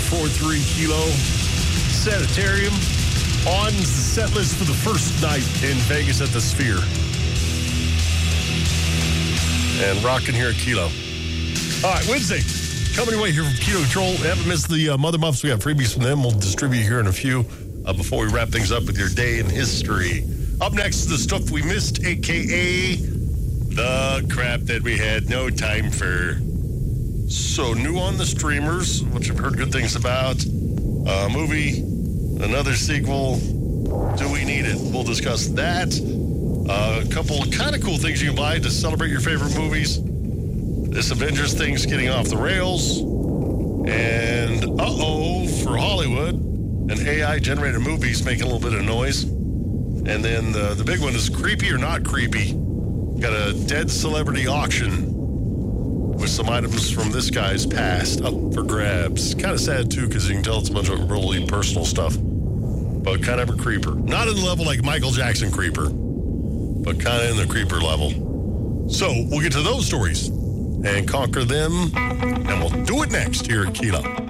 93.43 Kilo Sanitarium on the set list for the first night in Vegas at the Sphere. And rocking here at Kilo. All right, Wednesday, coming away here from Kilo Control. Haven't missed the Mother Muffs. We got freebies from them. We'll distribute here in a few before we wrap things up with your day in history. Up next, the stuff we missed, a.k.a. the crap that we had no time for. So, new on the streamers, which I've heard good things about. Movie, another sequel. Do we need it? We'll discuss that. A couple of kind of cool things you can buy to celebrate your favorite movies. This Avengers thing's getting off the rails. And, for Hollywood, an AI-generated movie's making a little bit of noise. And then the big one is creepy or not creepy. Got a dead celebrity auction with some items from this guy's past up for grabs. Kind of sad, too, because you can tell it's a bunch of really personal stuff. But kind of a creeper. Not in the level like Michael Jackson creeper, but kind of in the creeper level. So we'll get to those stories and conquer them, and we'll do it next here at Kilo.